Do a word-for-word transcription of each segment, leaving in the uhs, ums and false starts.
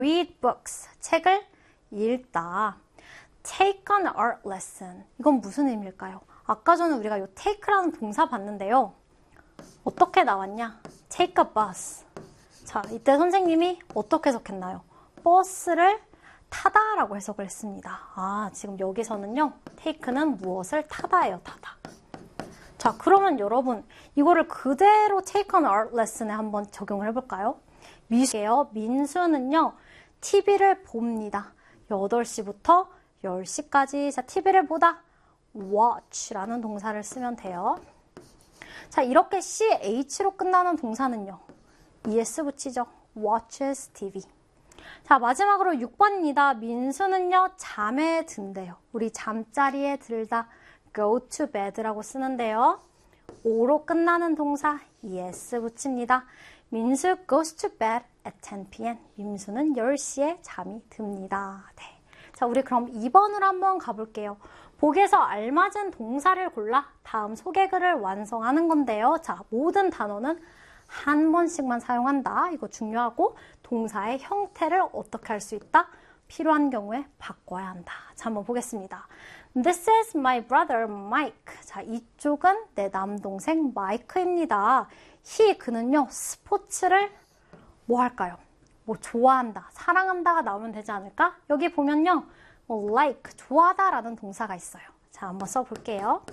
read books. 책을 읽다. take an art lesson. 이건 무슨 의미일까요? 아까 전에 우리가 이 take라는 동사 봤는데요. 어떻게 나왔냐? take a bus. 자, 이때 선생님이 어떻게 해석했나요? 버스를 타다라고 해석을 했습니다. 아, 지금 여기서는요. take는 무엇을 타다예요, 타다. 자, 그러면 여러분 이거를 그대로 take an art lesson에 한번 적용을 해볼까요? 미수예요. 민수는요. 티비를 봅니다. 여덟 시부터 열 시까지. 자, 티비를 보다. watch라는 동사를 쓰면 돼요. 자, 이렇게 ch로 끝나는 동사는요. es 붙이죠. watches 티비. 자, 마지막으로 육 번입니다. 민수는요. 잠에 든대요. 우리 잠자리에 들다. go to bed라고 쓰는데요. 오로 끝나는 동사 es 붙입니다. 민수 goes to bed at ten p m 민수는 열 시에 잠이 듭니다. 네. 자, 우리 그럼 이 번으로 한번 가볼게요. 복에서 알맞은 동사를 골라 다음 소개글을 완성하는 건데요. 자, 모든 단어는 한 번씩만 사용한다. 이거 중요하고 동사의 형태를 어떻게 할 수 있다? 필요한 경우에 바꿔야 한다. 자, 한번 보겠습니다. This is my brother Mike. 자, 이쪽은 내 남동생 마이크입니다. he, 그는요, 스포츠를 뭐 할까요? 뭐 좋아한다, 사랑한다가 나오면 되지 않을까? 여기 보면요, 뭐 like, 좋아하다라는 동사가 있어요. 자, 한번 써볼게요.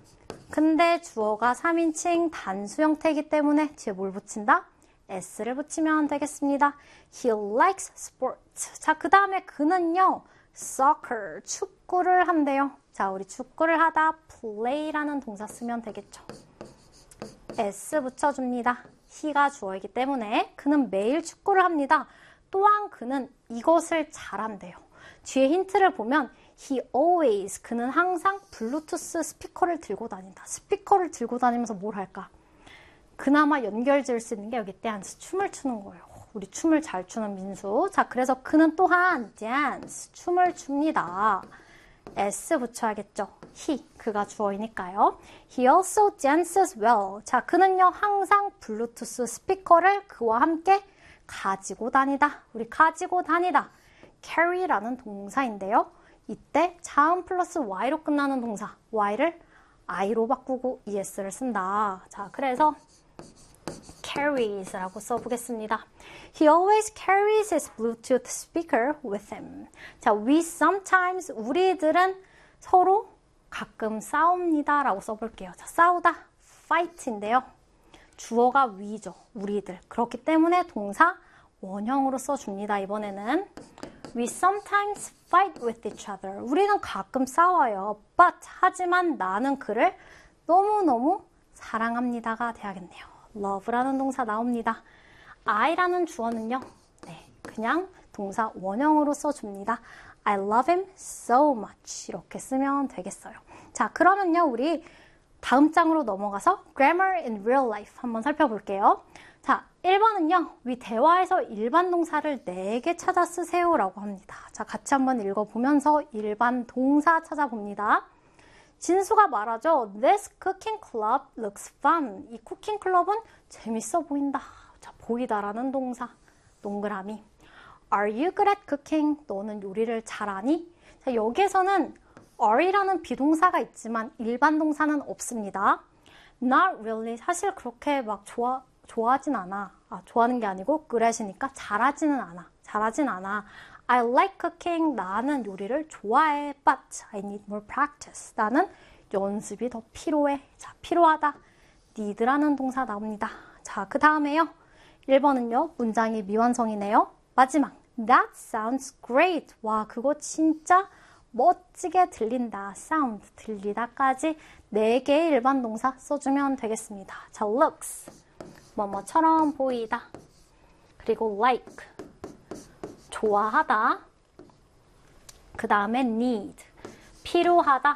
근데 주어가 삼 인칭 단수 형태이기 때문에 뒤에 뭘 붙인다? s를 붙이면 되겠습니다. He likes sports. 자, 그 다음에 그는요, soccer, 축구를 한대요. 자, 우리 축구를 하다 play라는 동사 쓰면 되겠죠. s 붙여줍니다. he가 주어이기 때문에 그는 매일 축구를 합니다. 또한 그는 이것을 잘한대요. 뒤에 힌트를 보면 he always, 그는 항상 블루투스 스피커를 들고 다닌다. 스피커를 들고 다니면서 뭘 할까? 그나마 연결 지을 수 있는 게 여기 댄스, 춤을 추는 거예요. 우리 춤을 잘 추는 민수. 자, 그래서 그는 또한 dance, 춤을 춥니다. s 붙여야겠죠. he, 그가 주어이니까요. He also dances well. 자, 그는요, 항상 블루투스 스피커를 그와 함께 가지고 다니다. 우리 가지고 다니다. carry라는 동사인데요. 이때 자음 플러스 y로 끝나는 동사, y를 i로 바꾸고 es를 쓴다. 자, 그래서 carries라고 써보겠습니다. He always carries his Bluetooth speaker with him. 자, we sometimes, 우리들은 서로 가끔 싸웁니다 라고 써볼게요. 자, 싸우다, fight인데요. 주어가 we죠. 우리들. 그렇기 때문에 동사 원형으로 써줍니다. 이번에는 we sometimes fight with each other. 우리는 가끔 싸워요. But, 하지만 나는 그를 너무너무 사랑합니다가 돼야겠네요. love라는 동사 나옵니다. I라는 주어는요, 네, 그냥 동사 원형으로 써줍니다. I love him so much. 이렇게 쓰면 되겠어요. 자, 그러면요, 우리 다음 장으로 넘어가서 grammar in real life 한번 살펴볼게요. 자, 일 번은요, 우리 대화에서 일반 동사를 네 개 찾아 쓰세요 라고 합니다. 자, 같이 한번 읽어보면서 일반 동사 찾아봅니다. 진수가 말하죠. This cooking club looks fun. 이 쿠킹 클럽은 재밌어 보인다. 자, 보이다라는 동사, 동그라미. Are you good at cooking? 너는 요리를 잘하니? 자, 여기에서는 are이라는 비동사가 있지만 일반 동사는 없습니다. Not really. 사실 그렇게 막 좋아, 좋아하진 않아. 아, 좋아하는 게 아니고 good이니까 잘하지는 않아. 잘하진 않아. I like cooking. 나는 요리를 좋아해. But I need more practice. 나는 연습이 더 필요해. 자, 필요하다. need라는 동사 나옵니다. 자, 그 다음에요. 일 번은요. 문장이 미완성이네요. 마지막. That sounds great. 와, 그거 진짜 멋지게 들린다. sound, 들리다까지 네 개의 일반 동사 써주면 되겠습니다. 자, looks. 뭐뭐처럼 보이다. 그리고 like. 좋아하다. 그 다음에 need. 필요하다.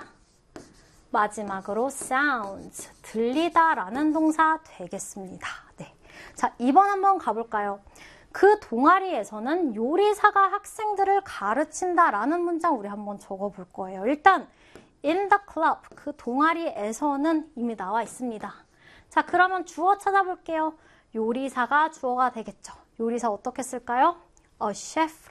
마지막으로 sounds. 들리다 라는 동사 되겠습니다. 네. 자, 이 번 한번 가볼까요? 그 동아리에서는 요리사가 학생들을 가르친다 라는 문장 우리 한번 적어볼 거예요. 일단 in the club, 그 동아리에서는 이미 나와 있습니다. 자, 그러면 주어 찾아볼게요. 요리사가 주어가 되겠죠. 요리사 어떻게 쓸까요? A chef